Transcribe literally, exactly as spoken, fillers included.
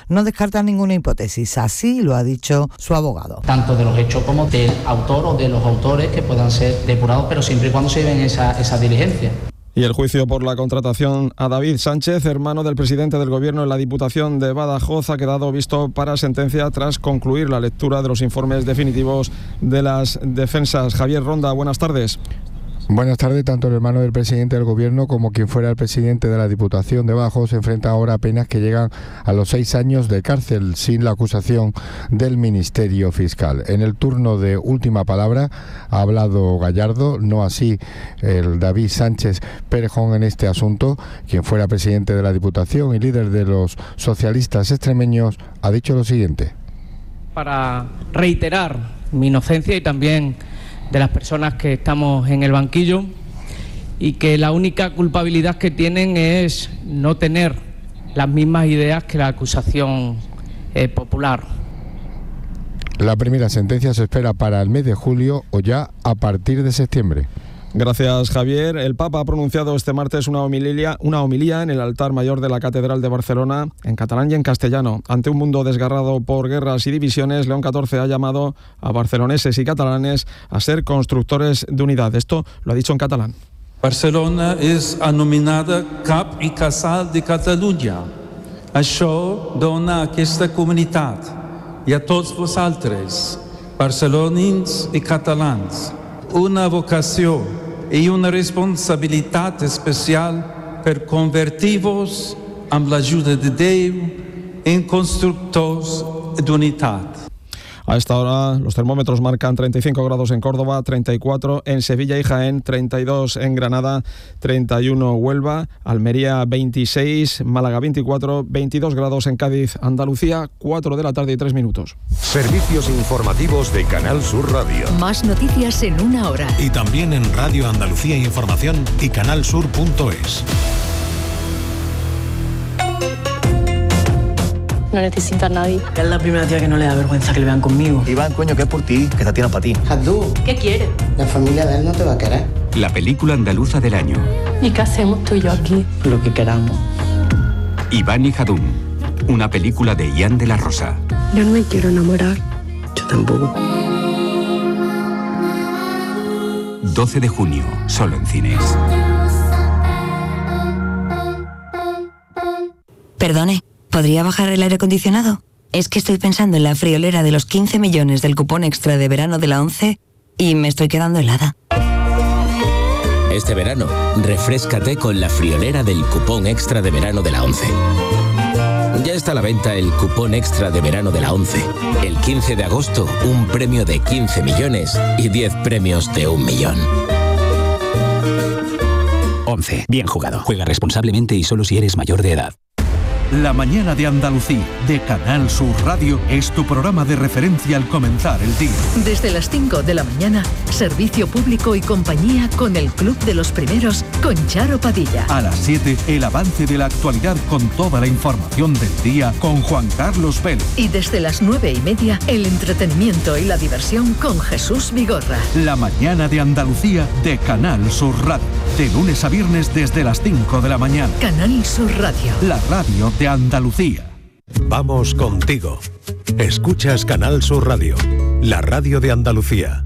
no descartan ninguna hipótesis. Así lo ha dicho su abogado. Tanto de los hechos como del autor o de los autores que puedan ser depurados, pero siempre y cuando se lleven esa, esa diligencia. Y el juicio por la contratación a David Sánchez, hermano del presidente del Gobierno en la Diputación de Badajoz, ha quedado visto para sentencia tras concluir la lectura de los informes definitivos de las defensas. Javier Ronda, buenas tardes. Buenas tardes. Tanto el hermano del presidente del Gobierno como quien fuera el presidente de la Diputación de Badajoz se enfrenta ahora a penas que llegan a los seis años de cárcel sin la acusación del Ministerio Fiscal. En el turno de última palabra ha hablado Gallardo, no así el David Sánchez Perejón en este asunto. Quien fuera presidente de la Diputación y líder de los socialistas extremeños ha dicho lo siguiente. Para reiterar mi inocencia y también de las personas que estamos en el banquillo, y que la única culpabilidad que tienen es no tener las mismas ideas que la acusación eh, popular. La primera sentencia se espera para el mes de julio o ya a partir de septiembre. Gracias, Javier. El Papa ha pronunciado este martes una homilía, una homilía en el altar mayor de la Catedral de Barcelona, en catalán y en castellano. Ante un mundo desgarrado por guerras y divisiones, León catorce ha llamado a barceloneses y catalanes a ser constructores de unidad. Esto lo ha dicho en catalán. Barcelona és anomenada cap i casal de Catalunya. Això dona a aquesta comunitat i a tots vosaltres, barcelonins i catalans, una vocació i una responsabilitat especial per convertir-vos amb l'ajuda de Déu en constructors d'unitat. A esta hora los termómetros marcan treinta y cinco grados en Córdoba, treinta y cuatro en Sevilla y Jaén, treinta y dos en Granada, treinta y uno Huelva, Almería veintiséis, Málaga veinticuatro, veintidós grados en Cádiz, Andalucía, cuatro de la tarde y tres minutos. Servicios informativos de Canal Sur Radio. Más noticias en una hora. Y también en Radio Andalucía Información y canalsur punto es. No necesita a nadie. Es la primera tía que no le da vergüenza que le vean conmigo. Iván, coño, que es por ti, que esta tía no es para ti. Jadú. ¿Qué quiere? La familia de él no te va a querer. La película andaluza del año. ¿Y qué hacemos tú y yo aquí? Lo que queramos. Iván y Jadún, una película de Ian de la Rosa. Yo no me quiero enamorar. Yo tampoco. doce de junio, solo en cines. Perdone, ¿podría bajar el aire acondicionado? Es que estoy pensando en la friolera de los quince millones del cupón extra de verano de la ONCE y me estoy quedando helada. Este verano, refréscate con la friolera del cupón extra de verano de la ONCE. Ya está a la venta el cupón extra de verano de la ONCE. El quince de agosto, un premio de quince millones y diez premios de un millón. ONCE. Bien jugado. Juega responsablemente y solo si eres mayor de edad. La mañana de Andalucía, de Canal Sur Radio, es tu programa de referencia al comenzar el día. Desde las cinco de la mañana, servicio público y compañía con el Club de los Primeros, con Charo Padilla. A las siete, el avance de la actualidad con toda la información del día con Juan Carlos Vélez. Y desde las nueve y media, el entretenimiento y la diversión con Jesús Vigorra. La mañana de Andalucía, de Canal Sur Radio. De lunes a viernes desde las cinco de la mañana. Canal Sur Radio. La radio de Andalucía. Vamos contigo. Escuchas Canal Sur Radio, la radio de Andalucía.